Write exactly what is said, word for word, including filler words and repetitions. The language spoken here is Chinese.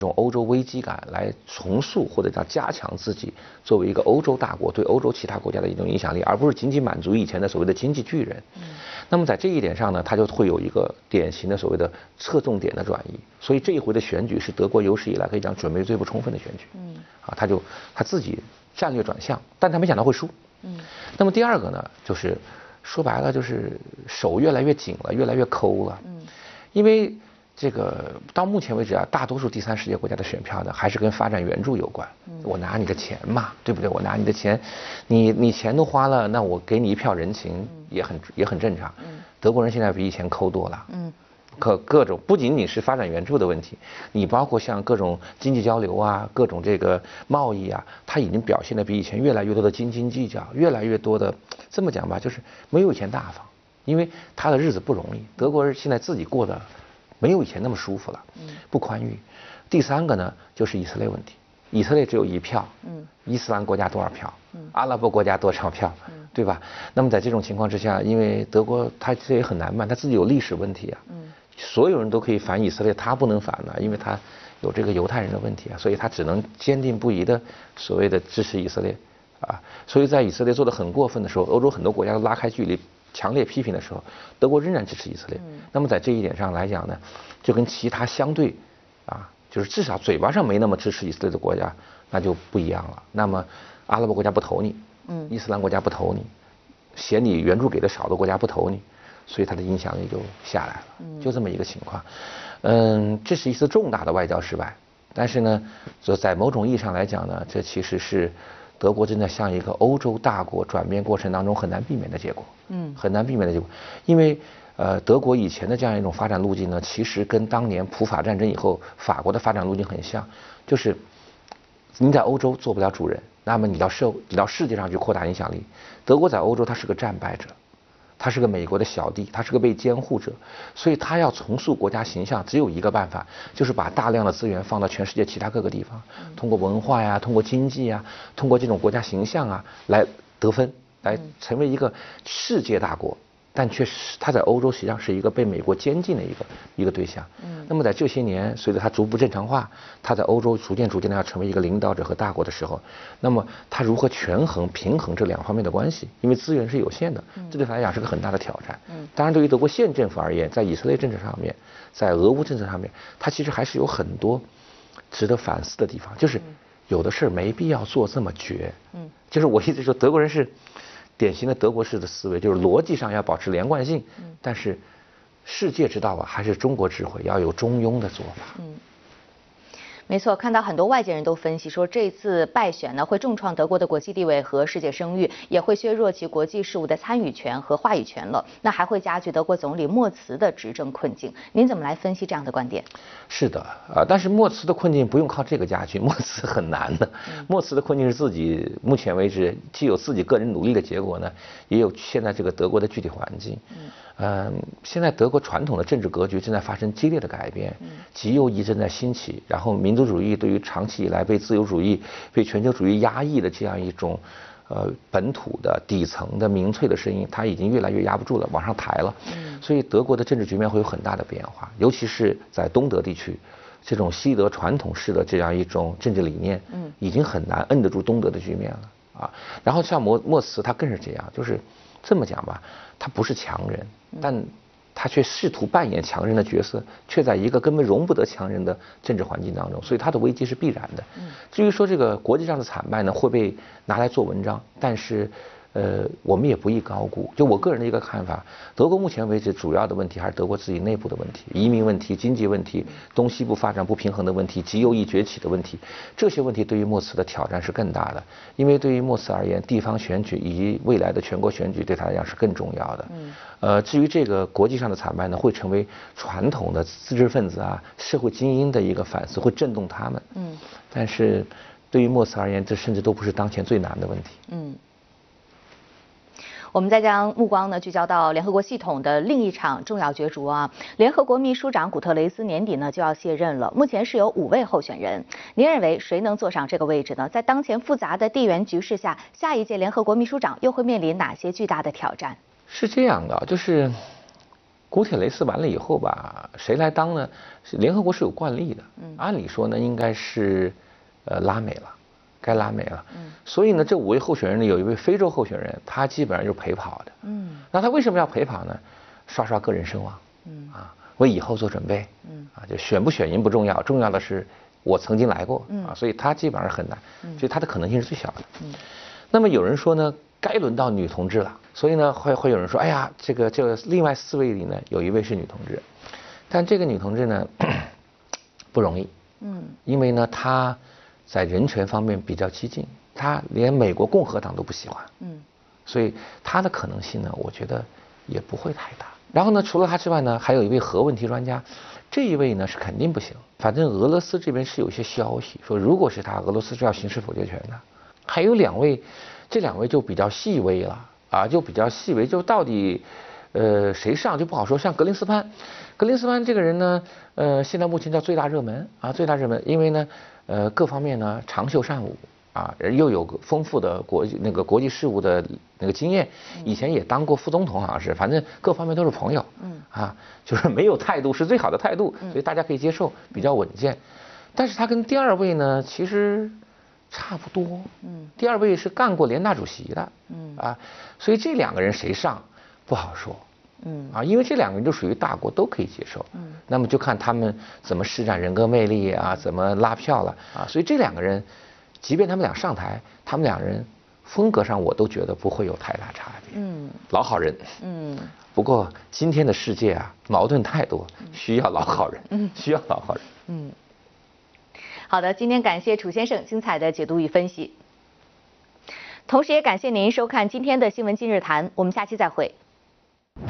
这种欧洲危机感来重塑或者叫加强自己作为一个欧洲大国对欧洲其他国家的一种影响力，而不是仅仅满足以前的所谓的经济巨人。嗯，那么在这一点上呢，它就会有一个典型的所谓的侧重点的转移。所以这一回的选举是德国有史以来可以讲准备最不充分的选举。嗯，啊，他就他自己战略转向，但他没想到会输。嗯，那么第二个呢，就是说白了就是手越来越紧了，越来越抠了。嗯，因为。这个到目前为止啊，大多数第三世界国家的选票呢，还是跟发展援助有关。我拿你的钱嘛，对不对？我拿你的钱，你你钱都花了，那我给你一票人情也很也很正常。德国人现在比以前抠多了。嗯，可各种不仅仅是发展援助的问题，你包括像各种经济交流啊，各种这个贸易啊，它已经表现的比以前越来越多的斤斤计较，越来越多的这么讲吧，就是没有以前大方，因为他的日子不容易。德国人现在自己过得。没有以前那么舒服了，不宽裕。第三个呢，就是以色列问题。以色列只有一票，嗯，伊斯兰国家多少票？嗯，阿拉伯国家多少票？嗯，对吧？那么在这种情况之下，因为德国它这也很难办，它自己有历史问题啊，嗯，所有人都可以反以色列，他不能反呢，因为他有这个犹太人的问题啊，所以他只能坚定不移的所谓的支持以色列啊。所以在以色列做得很过分的时候，欧洲很多国家都拉开距离。强烈批评的时候，德国仍然支持以色列。嗯、那么在这一点上来讲呢，就跟其他相对，啊，就是至少嘴巴上没那么支持以色列的国家，那就不一样了。那么阿拉伯国家不投你，嗯，伊斯兰国家不投你，嫌你援助给的少的国家不投你，所以它的影响力就下来了。嗯，就这么一个情况。嗯，这是一次重大的外交失败，但是呢，就在某种意义上来讲呢，这其实是。德国正在向一个欧洲大国转变过程当中很难避免的结果，嗯，很难避免的结果，因为呃，德国以前的这样一种发展路径呢，其实跟当年普法战争以后法国的发展路径很像，就是你在欧洲做不了主人，那么你到社你到世界上去扩大影响力。德国在欧洲它是个战败者，他是个美国的小弟，他是个被监护者，所以他要重塑国家形象，只有一个办法，就是把大量的资源放到全世界其他各个地方，通过文化呀，通过经济呀，通过这种国家形象啊，来得分，来成为一个世界大国。但却是他在欧洲实际上是一个被美国监禁的一个一个对象。嗯，那么在这些年，随着他逐步正常化，他在欧洲逐渐逐渐的要成为一个领导者和大国的时候，那么他如何权衡平衡这两方面的关系？因为资源是有限的，这对他来讲是个很大的挑战。嗯，当然对于德国现政府而言，在以色列政策上面，在俄乌政策上面，他其实还是有很多值得反思的地方，就是有的事没必要做这么绝。嗯，就是我一直说德国人是。典型的德国式的思维，就是逻辑上要保持连贯性，嗯、但是世界之道啊，还是中国智慧，要有中庸的做法。嗯， 没错，看到很多外界人都分析说，这次败选呢会重创德国的国际地位和世界声誉，也会削弱其国际事务的参与权和话语权了。那还会加剧德国总理默茨的执政困境。您怎么来分析这样的观点？ 是的，啊，但是默茨的困境不用靠这个加剧，默茨很难的。嗯、默茨的困境是自己目前为止既有自己个人努力的结果呢，也有现在这个德国的具体环境。嗯。嗯，现在德国传统的政治格局正在发生激烈的改变，极右翼正在兴起，然后民族主义对于长期以来被自由主义、被全球主义压抑的这样一种，呃，本土的底层的民粹的声音，它已经越来越压不住了，往上抬了。所以德国的政治局面会有很大的变化，尤其是在东德地区，这种西德传统式的这样一种政治理念，嗯，已经很难摁得住东德的局面了啊。然后像默默茨他更是这样，就是这么讲吧，他不是强人。但他却试图扮演强人的角色，却在一个根本容不得强人的政治环境当中，所以他的危机是必然的。至于说这个国际上的惨败呢，会被拿来做文章，但是呃，我们也不宜高估。就我个人的一个看法，德国目前为止主要的问题还是德国自己内部的问题，移民问题、经济问题、东西部发展不平衡的问题、极右翼崛起的问题，这些问题对于默茨的挑战是更大的。因为对于默茨而言，地方选举以及未来的全国选举对他来讲是更重要的。嗯。呃，至于这个国际上的惨败呢，会成为传统的知识分子啊、社会精英的一个反思，会震动他们。嗯。但是，对于默茨而言，这甚至都不是当前最难的问题。嗯。 我们再将目光呢聚焦到联合国系统的另一场重要角逐啊，联合国秘书长古特雷斯年底呢就要卸任了，目前是有五位候选人，您认为谁能坐上这个位置呢？在当前复杂的地缘局势下，下一届联合国秘书长又会面临哪些巨大的挑战？ 是这样的，就是古铁雷斯完了以后吧，谁来当呢？是联合国是有惯例的，嗯，按理说呢，应该是呃拉美了，该拉美了，嗯，所以呢，这五位候选人里有一位非洲候选人，他基本上就是陪跑的，嗯，那他为什么要陪跑呢？刷刷个人声望，嗯啊，为以后做准备，嗯啊，就选不选赢不重要，重要的是我曾经来过，嗯啊，所以他基本上很难，嗯，所以他的可能性是最小的，嗯，那么有人说呢，该轮到女同志了。所以呢，会会有人说，哎呀，这个这个另外四位里呢，有一位是女同志，但这个女同志呢不容易，嗯，因为呢她在人权方面比较激进，她连美国共和党都不喜欢，嗯，所以她的可能性呢，我觉得也不会太大。然后呢，除了她之外呢，还有一位核问题专家，这一位呢是肯定不行。反正俄罗斯这边是有一些消息说，如果是他，俄罗斯是要行使否决权的。还有两位，这两位就比较细微了。啊，就比较细微，就到底，呃，谁上就不好说。像格林斯潘，格林斯潘这个人呢，呃，现在目前叫最大热门啊，最大热门，因为呢，呃，各方面呢长袖善舞啊，又有个丰富的国际那个国际事务的那个经验，以前也当过副总统，好像是，反正各方面都是朋友，嗯，啊，就是没有态度是最好的态度，所以大家可以接受，比较稳健。但是他跟第二位呢，其实。差不多，嗯，第二位是干过联大主席的，嗯啊，所以这两个人谁上不好说，嗯啊，因为这两个人就属于大国都可以接受，嗯，那么就看他们怎么施展人格魅力啊，怎么拉票了啊，所以这两个人，即便他们俩上台，他们两人风格上我都觉得不会有太大差别，嗯，老好人，嗯，不过今天的世界啊，矛盾太多，需要老好人，嗯，需要老好人，嗯。 好的，今天感谢楚先生精彩的解读与分析，同时也感谢您收看今天的新闻今日谈，我们下期再会。